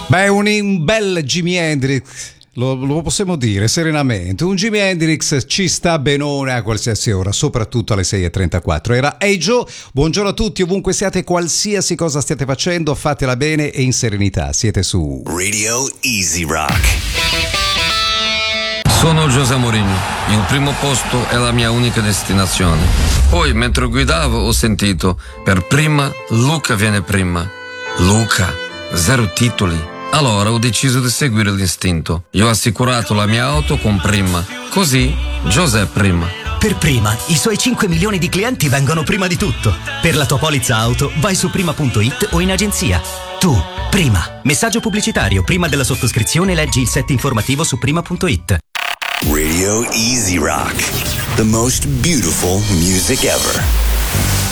Beh, un bel Jimi Hendrix. Lo possiamo dire serenamente, un Jimi Hendrix ci sta benone a qualsiasi ora, soprattutto alle 6:34. Era Hey Joe, buongiorno a tutti, ovunque siate, qualsiasi cosa stiate facendo, fatela bene e in serenità. Siete su Radio Easy Rock. Sono José Mourinho, il primo posto è la mia unica destinazione. Poi, mentre guidavo, ho sentito, per prima, Luca viene prima. Luca, 0 titoli. Allora ho deciso di seguire l'istinto. Io ho assicurato la mia auto con Prima. Così, José prima. Per Prima, i suoi 5 milioni di clienti vengono prima di tutto. Per la tua polizza auto, vai su prima.it o in agenzia. Tu, Prima. Messaggio pubblicitario. Prima della sottoscrizione leggi il set informativo su prima.it. Radio Easy Rock. The most beautiful music ever.